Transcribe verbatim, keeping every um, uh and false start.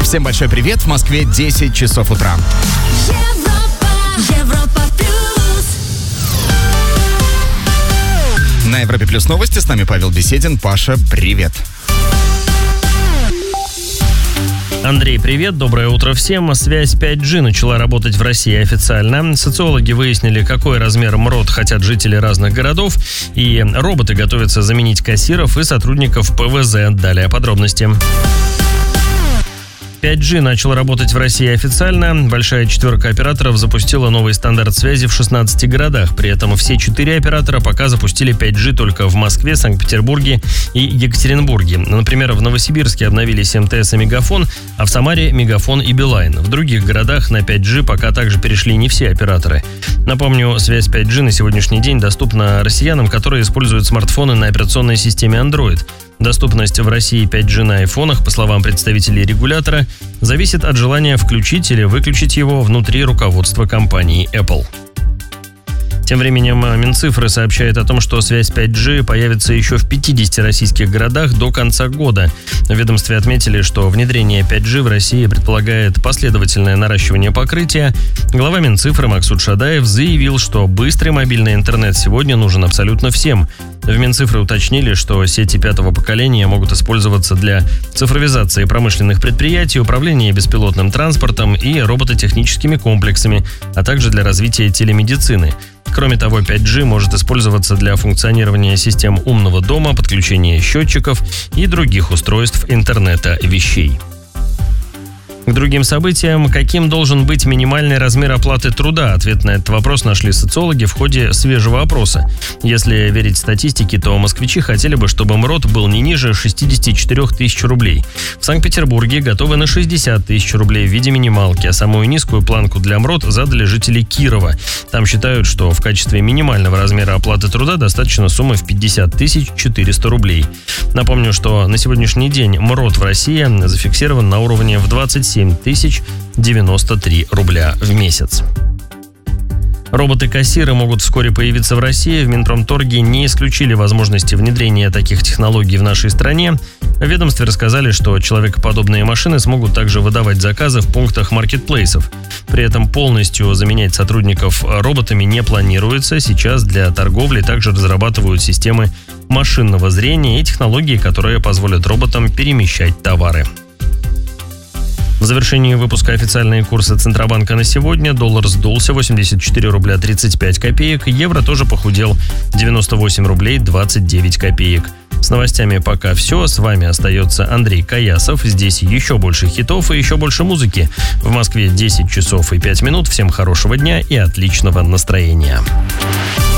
Всем большой привет. В Москве десять часов утра. Европа, Европа плюс. На Европе плюс новости. С нами Павел Беседин. Паша, привет. Андрей, привет, доброе утро всем. Связь пять джи начала работать в России официально. Социологи выяснили, какой размер МРОТ хотят жители разных городов. И роботы готовятся заменить кассиров и сотрудников ПВЗ. Далее подробности. пять джи начал работать в России официально. Большая четверка операторов запустила новый стандарт связи в шестнадцати городах. При этом все четыре оператора пока запустили пять джи только в Москве, Санкт-Петербурге и Екатеринбурге. Например, в Новосибирске обновились эм тэ эс и Мегафон, а в Самаре Мегафон и Билайн. В других городах на пять джи пока также перешли не все операторы. Напомню, связь пять джи на сегодняшний день доступна россиянам, которые используют смартфоны на операционной системе Android. Доступность в России пять джи на айфонах, по словам представителей регулятора, зависит от желания включить или выключить его внутри руководства компании Apple. Тем временем Минцифры сообщает о том, что связь пять джи появится еще в пятидесяти российских городах до конца года. В ведомстве отметили, что внедрение пять джи в России предполагает последовательное наращивание покрытия. Глава Минцифры Максут Шадаев заявил, что быстрый мобильный интернет сегодня нужен абсолютно всем. В Минцифры уточнили, что сети пятого поколения могут использоваться для цифровизации промышленных предприятий, управления беспилотным транспортом и робототехническими комплексами, а также для развития телемедицины. Кроме того, пять джи может использоваться для функционирования систем умного дома, подключения счетчиков и других устройств интернета вещей. К другим событиям. Каким должен быть минимальный размер оплаты труда? Ответ на этот вопрос нашли социологи в ходе свежего опроса. Если верить статистике, то москвичи хотели бы, чтобы МРОТ был не ниже шестидесяти четырёх тысяч рублей. В Санкт-Петербурге готовы на шестьдесят тысяч рублей в виде минималки, а самую низкую планку для МРОТ задали жители Кирова. Там считают, что в качестве минимального размера оплаты труда достаточно суммы в пятьдесят тысяч четыреста рублей. Напомню, что на сегодняшний день МРОТ в России зафиксирован на уровне в двадцать семь тысяч девяносто три рубля в месяц. Роботы-кассиры могут вскоре появиться в России. В Минпромторге не исключили возможности внедрения таких технологий в нашей стране. В ведомстве рассказали, что человекоподобные машины смогут также выдавать заказы в пунктах маркетплейсов. При этом полностью заменять сотрудников роботами не планируется. Сейчас для торговли также разрабатывают системы машинного зрения и технологии, которые позволят роботам перемещать товары. В завершении выпуска официальные курсы Центробанка на сегодня. Доллар сдулся восемьдесят четыре рубля тридцать пять копеек. Евро тоже похудел девяносто восемь рублей двадцать девять копеек. С новостями пока все. С вами остается Андрей Каясов. Здесь еще больше хитов и еще больше музыки. В Москве десять часов и пять минут. Всем хорошего дня и отличного настроения.